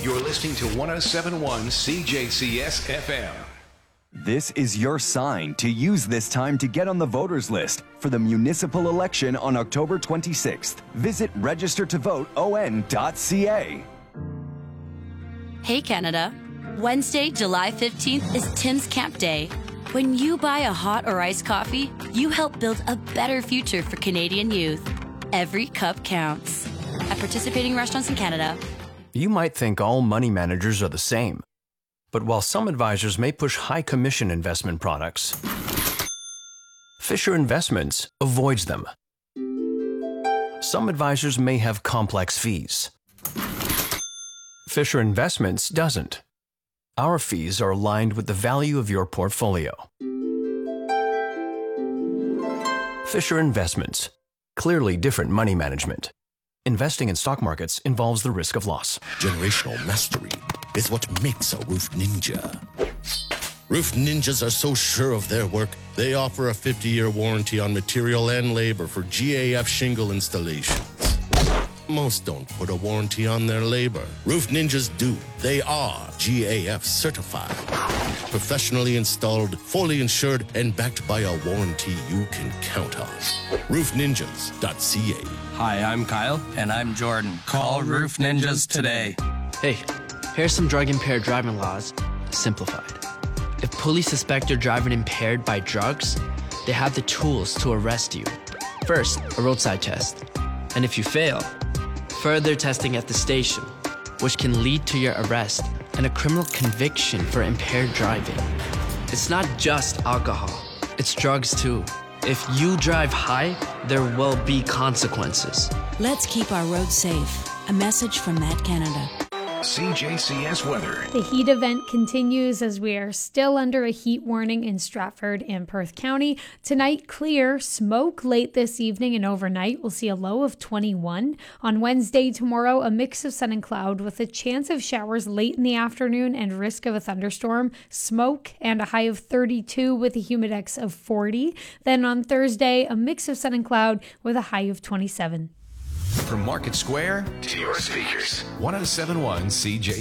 You're listening to 1071 CJCS FM. This is your sign to use this time to get on the voters list for the municipal election on October 26th. Visit registertovoteon.ca. Hey Canada, Wednesday, July 15th is Tim's Camp Day. When you buy a hot or iced coffee, you help build a better future for Canadian youth. Every cup counts. At participating restaurants in Canada. You might think all money managers are the same. But while some advisors may push high commission investment products, Fisher Investments avoids them. Some advisors may have complex fees. Fisher Investments doesn't. Our fees are aligned with the value of your portfolio. Fisher Investments. Clearly different money management. Investing in stock markets involves the risk of loss. Generational mastery is what makes a roof ninja. Roof ninjas are so sure of their work, they offer a 50-year warranty on material and labor for GAF shingle installations. Most don't put a warranty on their labor. Roof ninjas do. They are GAF certified. Professionally installed, fully insured, and backed by a warranty you can count on. RoofNinjas.ca. Hi, I'm Kyle. And I'm Jordan. Call Roof Ninjas today. Hey, here's some drug-impaired driving laws, simplified. If police suspect you're driving impaired by drugs, they have the tools to arrest you. First, a roadside test. And if you fail, further testing at the station, which can lead to your arrest and a criminal conviction for impaired driving. It's not just alcohol, it's drugs too. If you drive high, there will be consequences. Let's keep our roads safe. A message from Matt Canada. CJCS weather. The heat event continues as we are still under a heat warning in Stratford and Perth County. Tonight, clear. Smoke late this evening and overnight. We'll see a low of 21. On Wednesday, tomorrow, a mix of sun and cloud with a chance of showers late in the afternoon and risk of a thunderstorm. Smoke and a high of 32 with a humidex of 40. Then on Thursday, a mix of sun and cloud with a high of 27. From Market Square to your speakers, 1071 CJ.